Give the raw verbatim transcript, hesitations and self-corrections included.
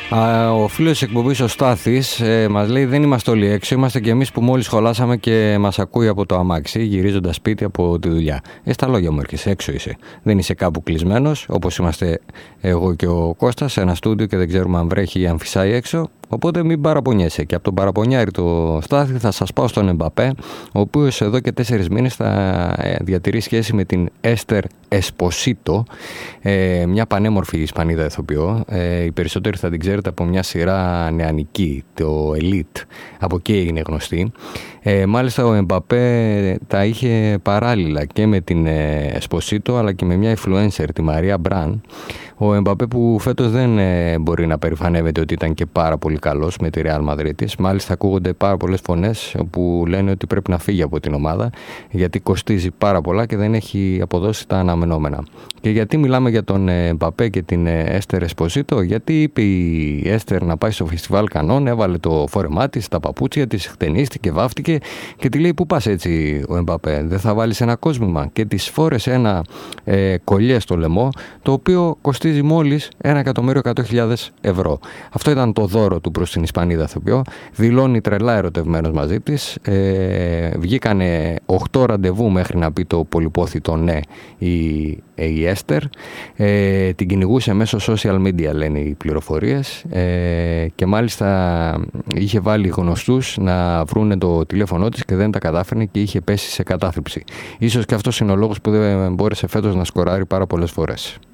Α, ο φίλος της εκπομπής, ο Στάθης, ε, μας λέει: δεν είμαστε όλοι έξω. Είμαστε και εμείς που μόλις σχολάσαμε και μας ακούει από το αμάξι, γυρίζοντας σπίτι από τη δουλειά. Ε, στα λόγια μου έρχεσαι, έξω είσαι. Δεν είσαι κάπου κλεισμένος, όπως είμαστε εγώ και ο Κώστας, σε ένα στούντιο και δεν ξέρουμε αν βρέχει ή αν φυσάει έξω. Οπότε μην παραπονιέσαι. Και από τον παραπονιάρη το Στάθη θα σας πάω στον Εμπαπέ, ο οποίος εδώ και τέσσερις μήνες θα διατηρεί σχέση με την Έστερ Εσποσίτο, ε, μια πανέμορφη Ισπανίδα ηθοποιό. Ε, οι περισσότεροι θα την ξέρετε από μια σειρά νεανική, το Elite. Από εκεί είναι γνωστή. Ε, μάλιστα ο Εμπαπέ τα είχε παράλληλα και με την Εσποσίτο, αλλά και με μια influencer, τη Μαρία Μπραν. Ο Εμπαπέ που φέτος δεν ε, μπορεί να περηφανεύεται ότι ήταν και πάρα πολύ καλός με τη Real Madrid. Μάλιστα ακούγονται πάρα πολλές φωνές που λένε ότι πρέπει να φύγει από την ομάδα, γιατί κοστίζει πάρα πολλά και δεν έχει αποδώσει τα αναμενόμενα. Και γιατί μιλάμε για τον Εμπαπέ και την Έστερ Εσποσίτο? Γιατί είπε η Έστερ να πάει στο φεστιβάλ Κανών, έβαλε το φόρεμά της, τα παπούτσια της, χτενίστηκε, βάφτηκε και τη λέει: πού πας έτσι ο Εμπαπέ, δεν θα βάλεις ένα κόσμημα? Και της φόρεσε ένα ε, κολλιέ στο λαιμό, το οποίο κοστίζει μόλις ένα εκατομμύριο εκατό χιλιάδες ευρώ. Αυτό ήταν το δώρο του προς την Ισπανίδα ηθοποιό. Δηλώνει τρελά ερωτευμένος μαζί της. Ε, βγήκανε οκτώ ραντεβού μέχρι να πει το πολυπόθητο ναι η, η Έστερ. Ε, την κυνηγούσε μέσω social media, λένε οι πληροφορίες. Ε, και μάλιστα είχε βάλει γνωστούς να βρούνε το τηλέφωνό της και δεν τα κατάφερνε και είχε πέσει σε κατάθλιψη. Ίσως και αυτός είναι ο λόγος που δεν μπόρεσε φέτος να σκοράρει πάρα πολλές φορές.